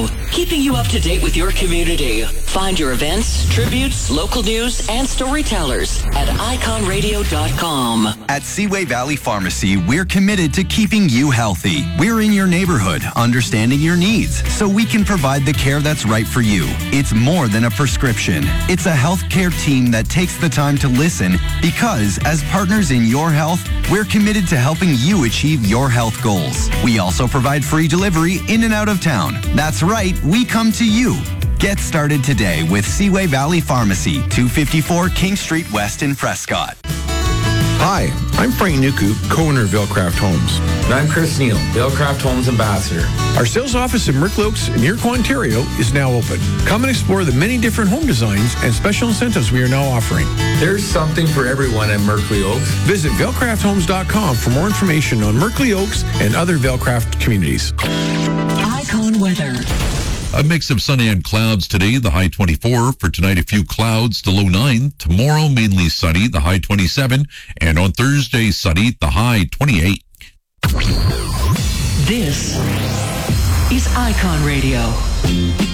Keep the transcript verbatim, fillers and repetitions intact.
Radio, keeping you up to date with your community. Find your events, tributes, local news, and storytellers at icon radio dot com. At Seaway Valley Pharmacy, we're committed to keeping you healthy. We're in your neighborhood, understanding your needs, so we can provide the care that's right for you. It's more than a prescription. It's a healthcare team that takes the time to listen because, as partners in your health, we're committed to helping you achieve your health goals. We also provide free delivery in and out of town. That's right, we come to you. Get started today with Seaway Valley Pharmacy, two fifty-four King Street West in Prescott. Hi, I'm Frank Nuku, co-owner of Vailcraft Homes. And I'm Chris Neal, Vailcraft Homes Ambassador. Our sales office in Merkley Oaks in Iroquois, Ontario is now open. Come and explore the many different home designs and special incentives we are now offering. There's something for everyone at Merkley Oaks. Visit vailcraft homes dot com for more information on Merkley Oaks and other Vailcraft communities. Icon weather. A mix of sun and clouds today, the high twenty-four. For tonight, a few clouds, the low nine. Tomorrow, mainly sunny, the high twenty-seven. And on Thursday, sunny, the high twenty-eight. This is Icon Radio.